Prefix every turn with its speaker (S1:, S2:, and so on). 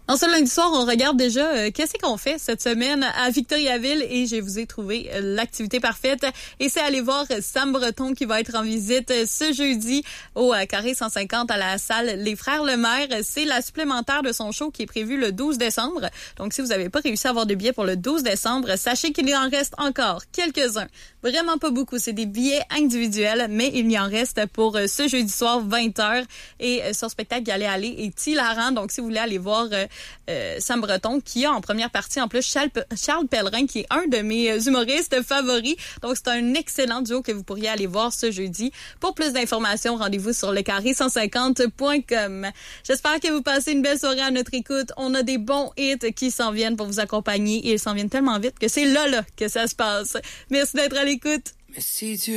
S1: En ce lundi soir, on regarde déjà qu'est-ce qu'on fait cette semaine à Victoriaville et je vous ai trouvé l'activité parfaite. Et c'est aller voir Sam Breton qui va être en visite ce jeudi au Carré 150 à la salle Les Frères Lemaire. C'est la supplémentaire de son show qui est prévue le 12 décembre. Donc, si vous n'avez pas réussi à avoir de billets pour le 12 décembre, sachez qu'il y en reste encore quelques-uns. Vraiment pas beaucoup. C'est des billets individuels, mais il y en reste pour ce jeudi soir, 20h. Et son spectacle qui allait aller est hilarant. Donc, si vous voulez aller voir Sam Breton, qui a en première partie, en plus, Charles Pellerin, qui est un de mes humoristes favoris. Donc, c'est un excellent duo que vous pourriez aller voir ce jeudi. Pour plus d'informations, rendez-vous sur lecarré150.com. J'espère que vous passez une belle soirée à notre écoute. On a des bons hits qui s'en viennent pour vous accompagner et ils s'en viennent tellement vite que c'est là que ça se passe. Merci d'être à l'écoute.
S2: Mais si Dieu